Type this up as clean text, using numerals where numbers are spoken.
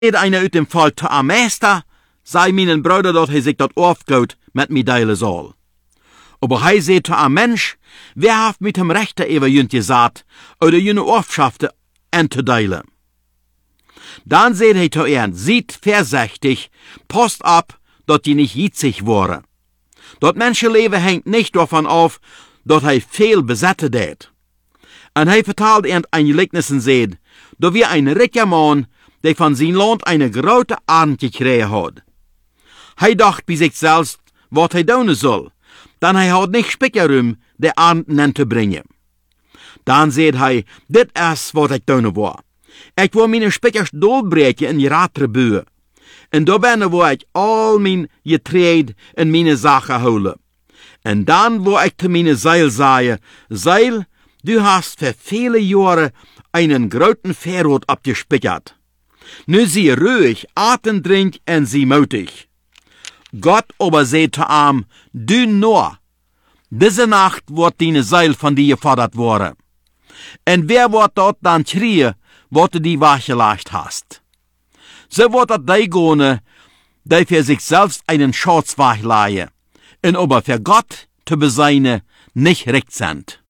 einer uit dem Fall zu am Meister, sei meinen Bruder dort, hij sich dort aufgeht, mit mir deilen soll. Aber hij sagt zu am Mensch, wer hat mit dem Rechter über jünt gesagt, oder jüne Ortschaften anzudeilen? Dann sagt hij zu ihnen, seht vorsichtig, passt ab, dass die nicht jitzig waren. Dat Menschenleben hängt nicht davon auf, dass hij viel besetzen deed. Und hij vertelt ihnen ein Gleichnis und sagt, da wir ein reicher Mann, der von sein Land eine große Ernte gekriegt hat. Hij dacht bei sich selbst, was hij tun soll, denn hij had nicht Spickerum, der Ernten zu bringen. Dann sagt hij, dit is wat ik doen wil. Ik wil mijn Spickers doorbreken in jaratere buur. En daar binnen wil ik al mijn getreed en mijn zaken houden. En dan wil ik te mijn Zeil zeggen, Zeil, du hast für viele Jahre einen großen Verrot abgespickert. Nu sie ruhig, atemdrink en sie mutig. Gott aber sagt zu ihm, du nur, diese Nacht wird deine Seil von dir gefordert worden. Und wer wird dort dann schreien, was du die wachgelegt hast? So wird das die gehen, die für sich selbst einen Schatz wachleihen, und aber für Gott zu beseine nicht recht sind.